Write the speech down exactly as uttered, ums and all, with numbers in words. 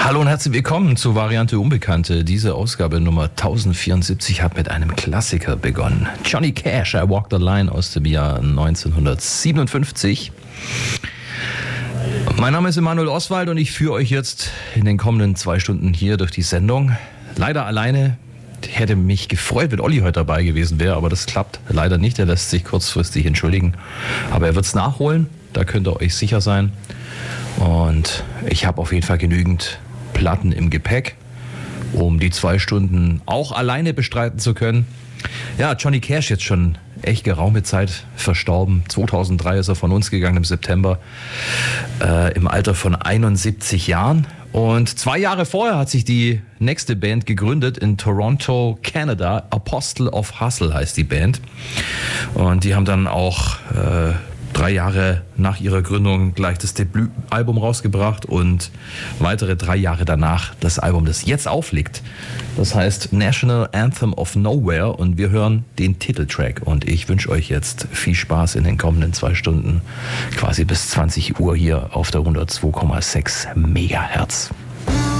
Hallo und herzlich willkommen zu Variante Unbekannte. Diese Ausgabe Nummer tausendvierundsiebzig hat mit einem Klassiker begonnen. Johnny Cash, I Walk the Line aus dem Jahr neunzehnhundertsiebenundfünfzig. Mein Name ist Emanuel Oswald und ich führe euch jetzt in den kommenden zwei Stunden hier durch die Sendung. Leider alleine. Ich hätte mich gefreut, wenn Olli heute dabei gewesen wäre, aber das klappt leider nicht. Er lässt sich kurzfristig entschuldigen. Aber er wird es nachholen, da könnt ihr euch sicher sein. Und ich habe auf jeden Fall genügend Platten im Gepäck, um die zwei Stunden auch alleine bestreiten zu können. Ja, Johnny Cash jetzt schon echt geraume Zeit verstorben. zweitausenddrei ist er von uns gegangen im September, äh, im Alter von einundsiebzig Jahren. Und zwei Jahre vorher hat sich die nächste Band gegründet in Toronto, Kanada. Apostle of Hustle heißt die Band. Und die haben dann auch äh, drei Jahre nach ihrer Gründung gleich das Debütalbum rausgebracht und weitere drei Jahre danach das Album, das jetzt auflegt. Das heißt National Anthem of Nowhere und wir hören den Titeltrack. Und ich wünsche euch jetzt viel Spaß in den kommenden zwei Stunden, quasi bis zwanzig Uhr hier auf der hundertzwei Komma sechs Megahertz.